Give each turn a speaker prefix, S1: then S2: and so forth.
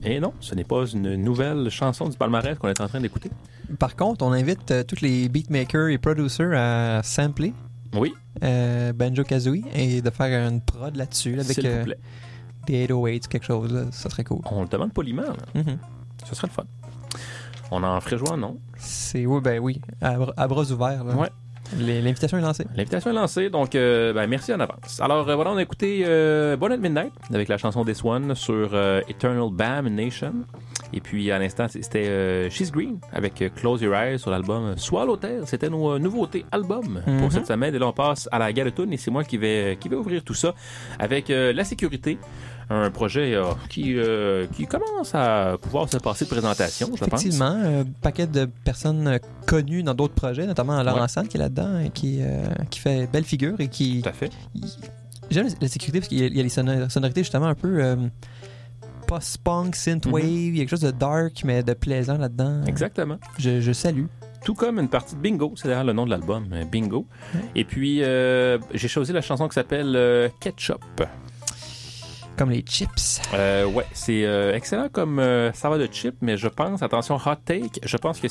S1: Et non, ce n'est pas une nouvelle chanson du palmarès qu'on est en train d'écouter.
S2: Par contre, on invite tous les beatmakers et producers à sampler
S1: Oui,
S2: Banjo-Kazooie et de faire une prod là-dessus là, avec
S1: s'il vous plaît.
S2: des 808 quelque chose. Là, ça serait cool.
S1: On le demande poliment, là.
S2: Mm-hmm.
S1: Ce serait le fun. On en ferait jouer, non?
S2: Oui, à bras ouverts. Là.
S1: Ouais.
S2: L'invitation est lancée.
S1: L'invitation est lancée, donc merci en avance. Alors voilà, on a écouté Born at Midnight avec la chanson This One sur Eternal Damnation. Et puis à l'instant, c'était She's Green avec Close Your Eyes sur l'album Swallowtail. C'était nos nouveautés albums pour cette semaine. Et là, on passe à la Galatoune et c'est moi qui vais ouvrir tout ça avec La Sécurité. Un projet qui commence à pouvoir se passer de présentation, je pense.
S2: Effectivement, un paquet de personnes connues dans d'autres projets, notamment Laurent Sand qui est là-dedans et qui fait belle figure et qui...
S1: Tout à fait.
S2: J'aime la sécurité parce qu'il y a les sonorités justement un peu post-punk, synthwave, il y a quelque chose de dark mais de plaisant là-dedans.
S1: Exactement.
S2: Je salue.
S1: Tout comme une partie de Bingo, c'est d'ailleurs le nom de l'album, Bingo. Et puis, j'ai choisi la chanson qui s'appelle Ketchup.
S2: Comme les chips.
S1: Ouais, c'est excellent comme ça va de chip, mais je pense, attention, hot take, je pense que